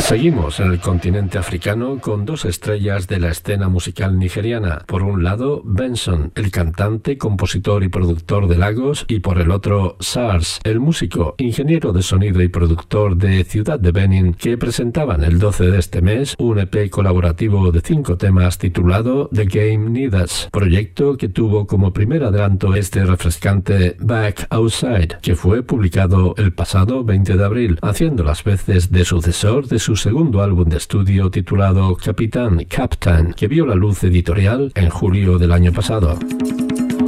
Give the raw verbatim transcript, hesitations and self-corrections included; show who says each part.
Speaker 1: Seguimos en el continente africano con dos estrellas de la escena musical nigeriana. Por un lado, Benson, el cantante, compositor y productor de Lagos, y por el otro, Sars, el músico, ingeniero de sonido y productor de Ciudad de Benin, que presentaban el doce de este mes un E P colaborativo de cinco temas titulado The Game Need Us, proyecto que tuvo como primer adelanto este refrescante Back Outside, que fue publicado el pasado veinte de abril, haciendo las veces de sucesor de su segundo álbum de estudio titulado Capitán Captain, que vio la luz editorial en julio del año pasado.